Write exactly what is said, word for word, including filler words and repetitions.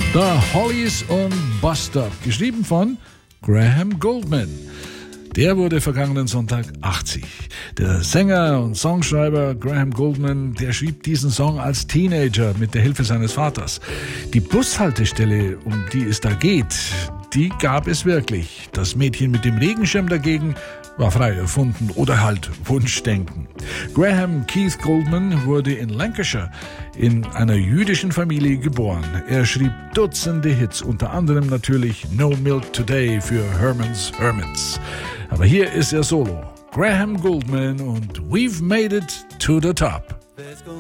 The Hollies und Bus Stop, geschrieben von Graham Gouldman. Der wurde vergangenen Sonntag achtzig. Der Sänger und Songschreiber Graham Gouldman, der schrieb diesen Song als Teenager mit der Hilfe seines Vaters. Die Bushaltestelle, um die es da geht, die gab es wirklich. Das Mädchen mit dem Regenschirm dagegen war frei erfunden oder halt Wunschdenken. Graham Keith Gouldman wurde in Lancashire in einer jüdischen Familie geboren. Er schrieb Dutzende Hits, unter anderem natürlich No Milk Today für Herman's Hermits. Aber hier ist er solo. Graham Gouldman und We've Made It to the Top.